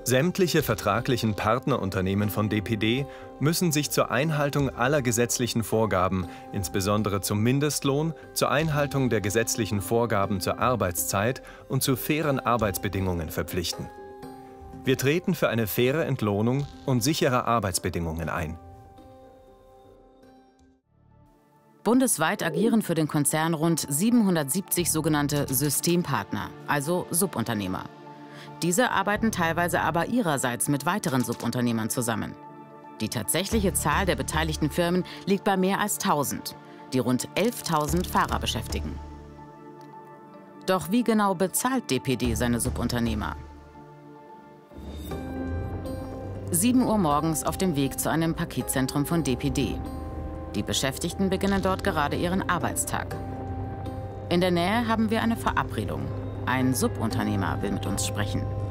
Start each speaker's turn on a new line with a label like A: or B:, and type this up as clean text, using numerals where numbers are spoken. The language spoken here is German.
A: Sämtliche vertraglichen Partnerunternehmen von DPD müssen sich zur Einhaltung aller gesetzlichen Vorgaben, insbesondere zum Mindestlohn, zur Einhaltung der gesetzlichen Vorgaben zur Arbeitszeit und zu fairen Arbeitsbedingungen verpflichten. Wir treten für eine faire Entlohnung und sichere Arbeitsbedingungen ein.
B: Bundesweit agieren für den Konzern rund 770 sogenannte Systempartner, also Subunternehmer. Diese arbeiten teilweise aber ihrerseits mit weiteren Subunternehmern zusammen. Die tatsächliche Zahl der beteiligten Firmen liegt bei mehr als 1000, die rund 11.000 Fahrer beschäftigen. Doch wie genau bezahlt DPD seine Subunternehmer? 7 Uhr morgens auf dem Weg zu einem Paketzentrum von DPD. Die Beschäftigten beginnen dort gerade ihren Arbeitstag. In der Nähe haben wir eine Verabredung. Ein Subunternehmer will mit uns sprechen.